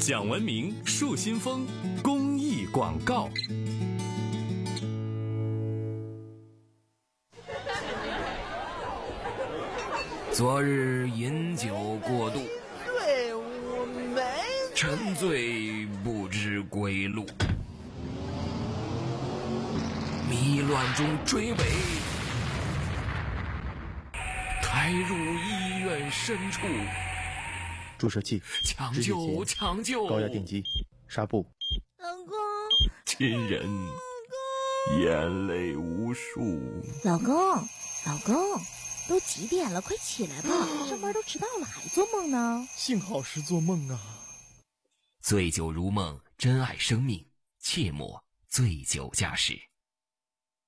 讲文明树新风公益广告。 昨日饮酒过度， 队伍没沉醉不知归路，迷乱中追尾，抬入医院深处， 注射器、 抢救抢救， 高压电击、纱布。 老公， 亲人眼泪无数。 老公，都几点了？快起来吧，上班都迟到了，还做梦呢？ 幸好是做梦啊。 醉酒如梦，珍爱生命，切莫醉酒驾驶。